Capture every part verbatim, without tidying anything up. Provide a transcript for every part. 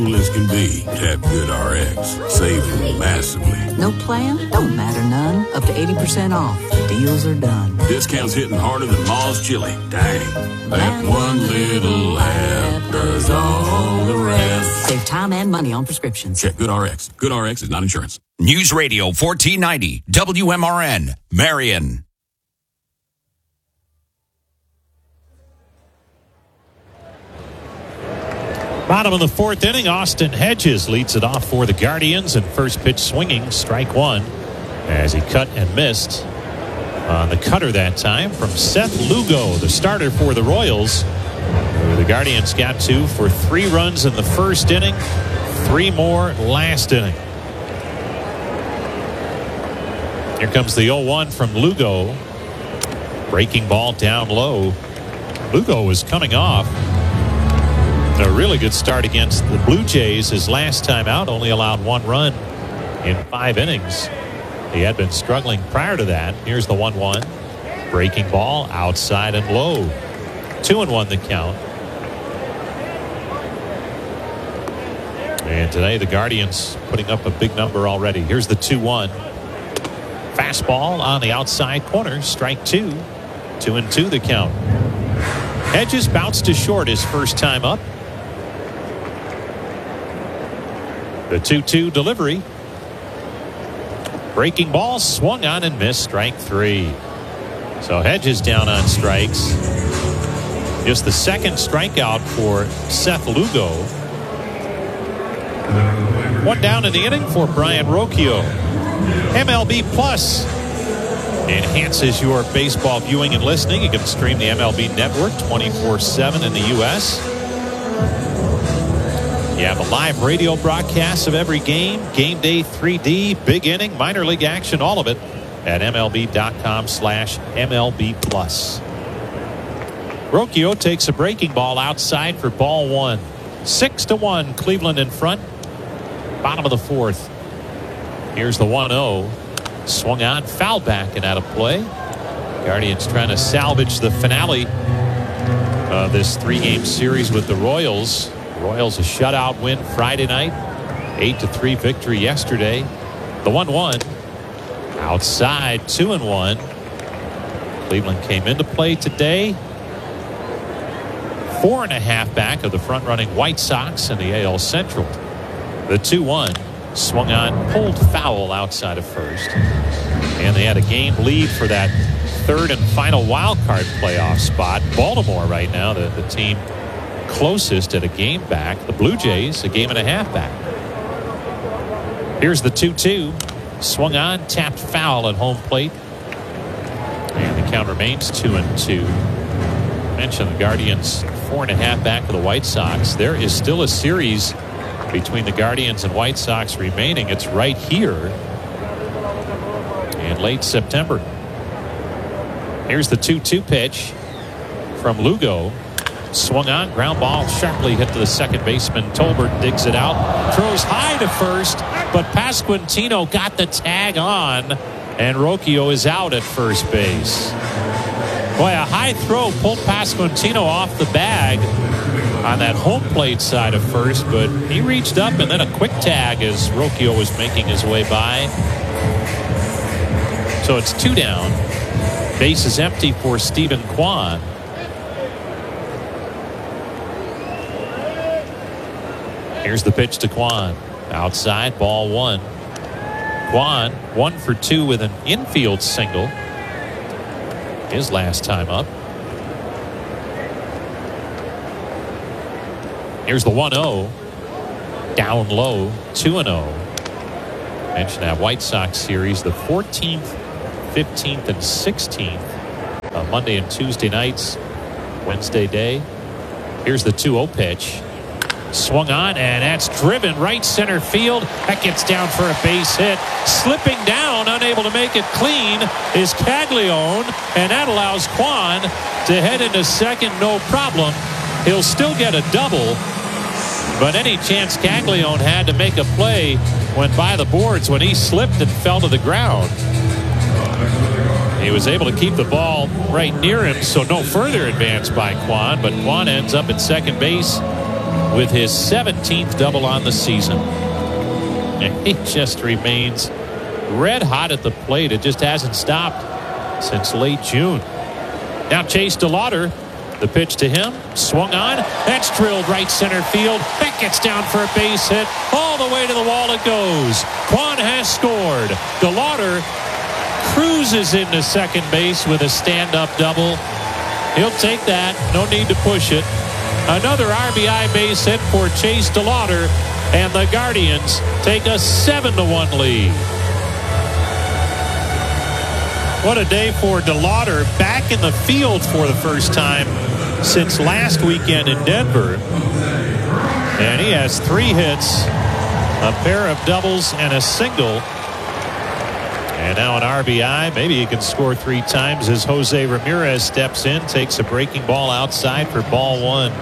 as can be. Tap GoodRx, saving massively. No plan? Don't matter none. Up to eighty percent off. Deals are done. Discounts hitting harder than Ma's chili. Dang. That one little app does all the rest. Save time and money on prescriptions. Check GoodRx. GoodRx is not insurance. News Radio fourteen ninety, W M R N, Marion. Bottom of the fourth inning, Austin Hedges leads it off for the Guardians, and first pitch swinging, strike one, as he cut and missed on the cutter that time from Seth Lugo, the starter for the Royals. The Guardians got two for three runs in the first inning, three more last inning. Here comes the oh one from Lugo. Breaking ball down low. Lugo is coming off a really good start against the Blue Jays. His last time out only allowed one run in five innings. He had been struggling prior to that. Here's the one one. Breaking ball outside and low. Two and one the count. And today the Guardians putting up a big number already. Here's the two one. Fastball on the outside corner. Strike two. Two and two the count. Hedges bounced to short his first time up. The two two delivery. Breaking ball swung on and missed. Strike three. So Hedges down on strikes. Just the second strikeout for Seth Lugo. One down in the inning for Brian Rocchio. M L B Plus enhances your baseball viewing and listening. You can stream the M L B Network twenty-four seven in the U S You have a live radio broadcast of every game, game day three D, big inning, minor league action, all of it at M L B dot com slash M L B Plus. Rocchio takes a breaking ball outside for ball one. Six to one, Cleveland in front. Bottom of the fourth. Here's the one oh. Swung on, foul back and out of play. Guardians trying to salvage the finale of this three-game series with the Royals. Royals a shutout win Friday night. eight to three victory yesterday. The one one. Outside, two and one. Cleveland came into play today. Four and a half back of the front-running White Sox in the A L Central. The two one. Swung on, pulled foul outside of first. And they had a game lead for that third and final wild card playoff spot. Baltimore right now, the, the team closest at a game back. The Blue Jays, a game and a half back. Here's the two two. Swung on, tapped foul at home plate. And the count remains two and two. I mentioned the Guardians four and a half back of the White Sox. There is still a series between the Guardians and White Sox remaining. It's right here in late September. Here's the two two pitch from Lugo. Swung on, ground ball sharply hit to the second baseman. Tolbert digs it out, throws high to first, but Pasquantino got the tag on, and Rocchio is out at first base. Boy, a high throw pulled Pasquantino off the bag on that home plate side of first, but he reached up and then a quick tag as Rocchio was making his way by. So it's two down. Base is empty for Stephen Kwan. Here's the pitch to Kwan. Outside, ball one. Kwan, one for two with an infield single. His last time up. Here's the one oh. Down low, two and oh. Mentioned that White Sox series, the fourteenth, fifteenth, and sixteenth. Uh, Monday and Tuesday nights. Wednesday day. Here's the two oh pitch. Swung on, and that's driven right center field. That gets down for a base hit. Slipping down, unable to make it clean, is Caglione, and that allows Kwan to head into second, no problem. He'll still get a double, but any chance Caglione had to make a play went by the boards when he slipped and fell to the ground. He was able to keep the ball right near him, so no further advance by Kwan, but Kwan ends up at second base with his seventeenth double on the season. And he just remains red hot at the plate. It just hasn't stopped since late June. Now Chase DeLauder, the pitch to him, swung on. That's drilled right center field. That gets down for a base hit. All the way to the wall it goes. Kwan has scored. DeLauder cruises into second base with a stand-up double. He'll take that. No need to push it. Another R B I base hit for Chase DeLauder, and the Guardians take a seven to one lead. What a day for DeLauder, back in the field for the first time since last weekend in Denver. And he has three hits, a pair of doubles, and a single. And now an R B I. Maybe he can score three times as Jose Ramirez steps in, takes a breaking ball outside for ball one.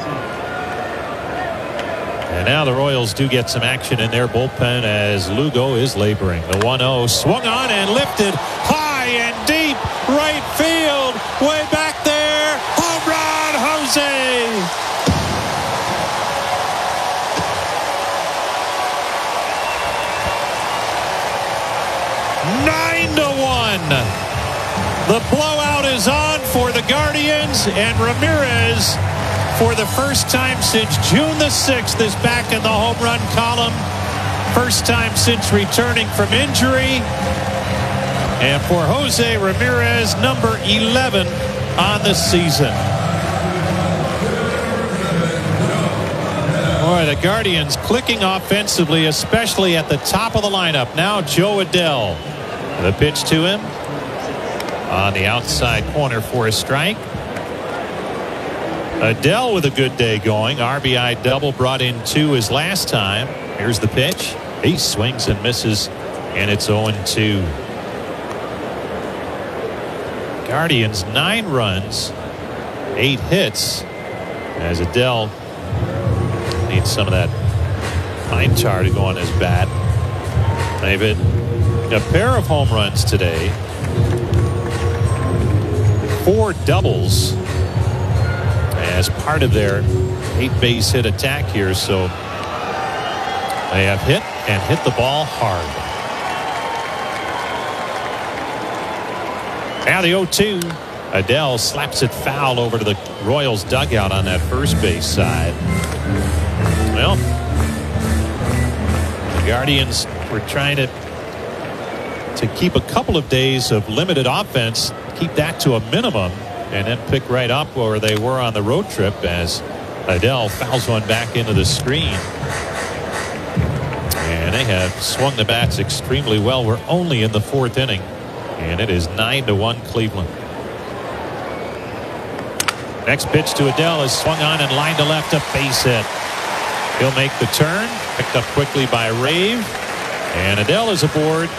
And now the Royals do get some action in their bullpen as Lugo is laboring. The one oh swung on and lifted high and deep right field. Way back there. Home run, Jose. Nine to one. The blowout is on for the Guardians, and Ramirez, for the first time since June the sixth, is back in the home run column. First time since returning from injury. And for Jose Ramirez, number eleven on the season. Boy, the Guardians clicking offensively, especially at the top of the lineup. Now Joe Adell. The pitch to him on the outside corner for a strike. Adell with a good day going. R B I double, brought in two his last time. Here's the pitch. He swings and misses, and it's oh and two. Guardians nine runs, eight hits, as Adell needs some of that pine tar to go on his bat. They've hit a pair of home runs today, four doubles as part of their eight base hit attack here. So they have hit and hit the ball hard. Now the oh two. Adell slaps it foul over to the Royals dugout on that first base side. Well, the Guardians were trying to to keep a couple of days of limited offense, keep that to a minimum, and then pick right up where they were on the road trip as Adell fouls one back into the screen. And they have swung the bats extremely well. We're only in the fourth inning, and it is nine to one Cleveland. Next pitch to Adell is swung on and lined to left, a base hit. He'll make the turn, picked up quickly by Rave, and Adell is aboard.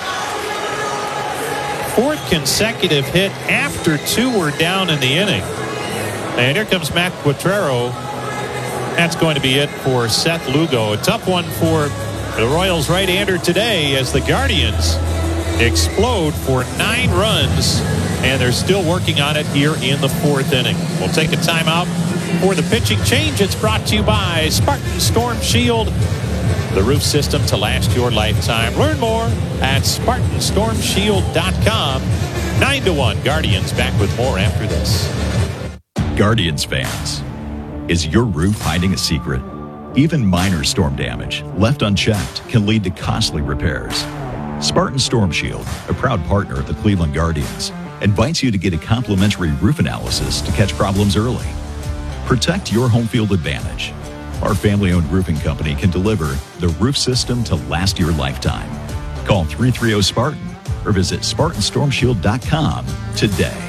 Fourth consecutive hit after two were down in the inning. And here comes Matt Quatrero. That's going to be it for Seth Lugo. A tough one for the Royals right-hander today as the Guardians explode for nine runs, and they're still working on it here in the fourth inning. We'll take a timeout for the pitching change. It's brought to you by Spartan Storm Shield, the roof system to last your lifetime. Learn more at Spartan Storm Shield dot com. nine to one Guardians. Back with more after this. Guardians fans, is your roof hiding a secret? Even minor storm damage left unchecked can lead to costly repairs. Spartan Storm Shield, a proud partner of the Cleveland Guardians, invites you to get a complimentary roof analysis to catch problems early. Protect your home field advantage. Our family-owned roofing company can deliver the roof system to last your lifetime. Call three three zero Spartan or visit Spartan Storm Shield dot com today.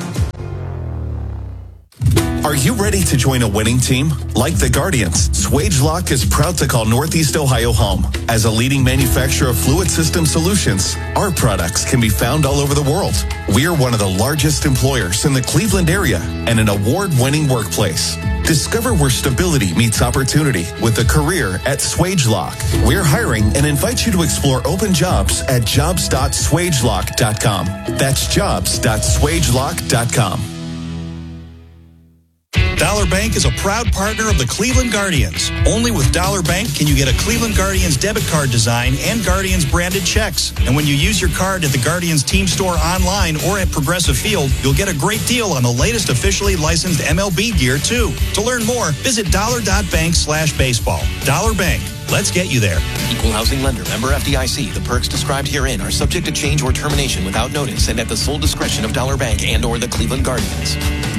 Are you ready to join a winning team? Like the Guardians, Swagelok is proud to call Northeast Ohio home. As a leading manufacturer of fluid system solutions, our products can be found all over the world. We are one of the largest employers in the Cleveland area and an award-winning workplace. Discover where stability meets opportunity with a career at Swagelok. We're hiring and invite you to explore open jobs at jobs dot swagelok dot com. That's jobs dot swagelok dot com. Dollar Bank is a proud partner of the Cleveland Guardians. Only with Dollar Bank can you get a Cleveland Guardians debit card design and Guardians branded checks. And when you use your card at the Guardians team store online or at Progressive Field, you'll get a great deal on the latest officially licensed M L B gear, too. To learn more, visit dollar.bank slash baseball. Dollar Bank. Let's get you there. Equal housing lender. Member F D I C. The perks described herein are subject to change or termination without notice and at the sole discretion of Dollar Bank and or the Cleveland Guardians.